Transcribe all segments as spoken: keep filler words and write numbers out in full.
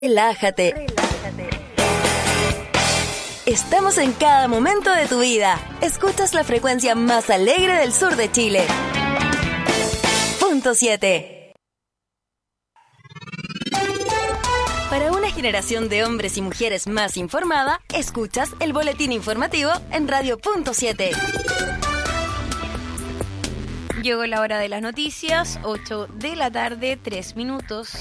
Relájate. Relájate. Estamos en cada momento de tu vida. Escuchas la frecuencia más alegre del sur de Chile. Punto siete. Para una generación de hombres y mujeres más informada, escuchas el boletín informativo en Radio Punto siete. Llegó la hora de las noticias, ocho de la tarde, tres minutos.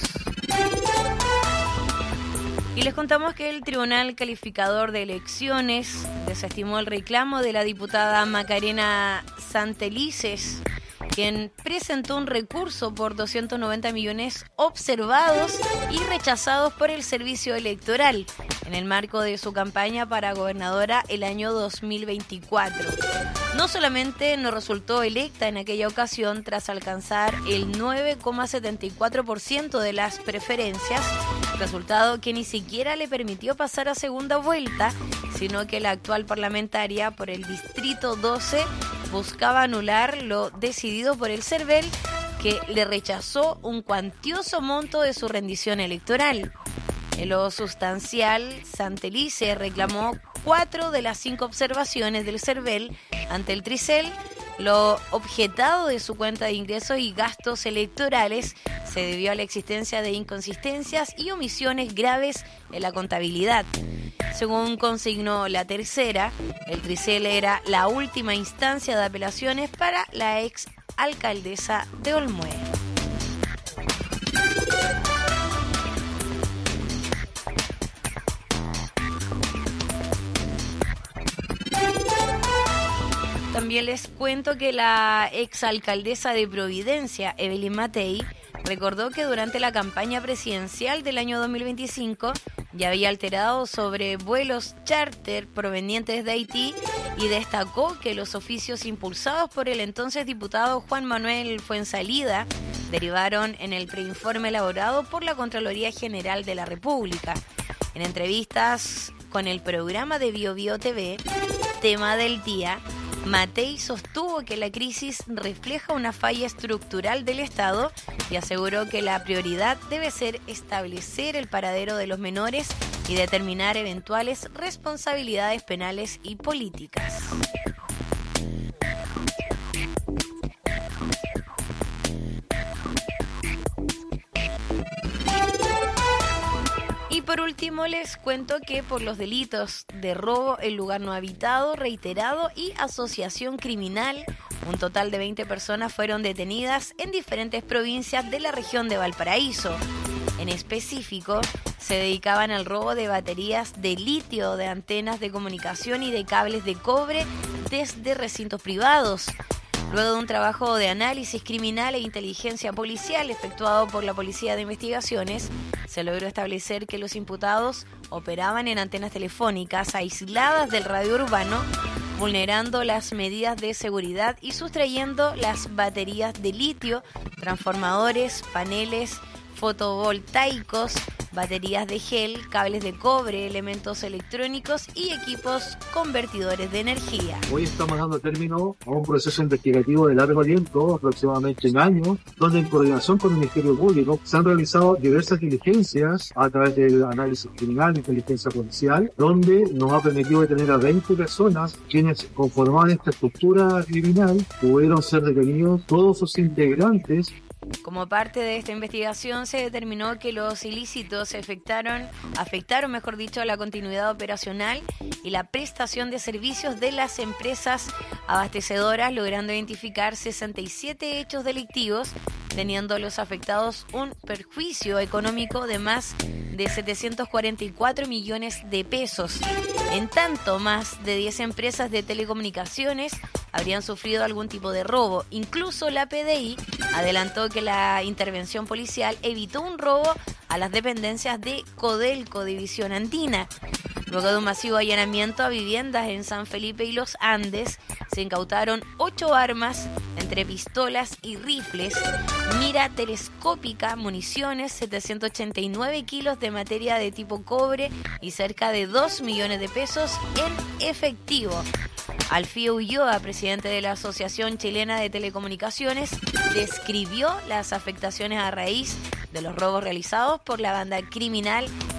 Y les contamos que el Tribunal Calificador de Elecciones desestimó el reclamo de la diputada Macarena Santelices, quien presentó un recurso por doscientos noventa millones observados y rechazados por el Servicio Electoral en el marco de su campaña para gobernadora el año dos mil veinticuatro. No solamente no resultó electa en aquella ocasión tras alcanzar el nueve coma setenta y cuatro por ciento de las preferencias, resultado que ni siquiera le permitió pasar a segunda vuelta, sino que la actual parlamentaria por el Distrito doce buscaba anular lo decidido por el CERVEL, que le rechazó un cuantioso monto de su rendición electoral. En lo sustancial, Santelices reclamó cuatro de las cinco observaciones del CERVEL ante el Tricel. Lo objetado de su cuenta de ingresos y gastos electorales se debió a la existencia de inconsistencias y omisiones graves en la contabilidad. Según consignó la tercera, el Tricel era la última instancia de apelaciones para la ex alcaldesa de Olmué. También les cuento que la exalcaldesa de Providencia, Evelyn Matei, recordó que durante la campaña presidencial del año dos mil veinticinco ya había alterado sobre vuelos charter provenientes de Haití y destacó que los oficios impulsados por el entonces diputado Juan Manuel Fuenzalida derivaron en el preinforme elaborado por la Contraloría General de la República. En entrevistas con el programa de Bio Bio T V, Tema del Día, Matei sostuvo que la crisis refleja una falla estructural del Estado y aseguró que la prioridad debe ser establecer el paradero de los menores y determinar eventuales responsabilidades penales y políticas. Y por último les cuento que por los delitos de robo en lugar no habitado, reiterado y asociación criminal, un total de veinte personas fueron detenidas en diferentes provincias de la región de Valparaíso. En específico, se dedicaban al robo de baterías de litio, de antenas de comunicación y de cables de cobre desde recintos privados. Luego de un trabajo de análisis criminal e inteligencia policial efectuado por la Policía de Investigaciones, se logró establecer que los imputados operaban en antenas telefónicas aisladas del radio urbano, vulnerando las medidas de seguridad y sustrayendo las baterías de litio, transformadores, paneles fotovoltaicos, baterías de gel, cables de cobre, elementos electrónicos y equipos convertidores de energía. Hoy estamos dando término a un proceso investigativo de largo aliento, aproximadamente un año, donde en coordinación con el Ministerio Público se han realizado diversas diligencias a través del análisis criminal, inteligencia policial, donde nos ha permitido detener a veinte personas quienes conformaban esta estructura criminal. Pudieron ser detenidos todos sus integrantes. Como parte de esta investigación se determinó que los ilícitos afectaron, afectaron, mejor dicho, la continuidad operacional y la prestación de servicios de las empresas abastecedoras, logrando identificar sesenta y siete hechos delictivos, teniendo los afectados un perjuicio económico de más de setecientos cuarenta y cuatro millones de pesos. En tanto, más de diez empresas de telecomunicaciones habrían sufrido algún tipo de robo. Incluso la P D I adelantó que la intervención policial evitó un robo a las dependencias de Codelco, División Andina. Luego de un masivo allanamiento a viviendas en San Felipe y Los Andes, se incautaron ocho armas, entre pistolas y rifles, mira telescópica, municiones, setecientos ochenta y nueve kilos de materia de tipo cobre y cerca de dos millones de pesos en efectivo. Alfio Ulloa, presidente de la Asociación Chilena de Telecomunicaciones, describió las afectaciones a raíz de los robos realizados por la banda criminal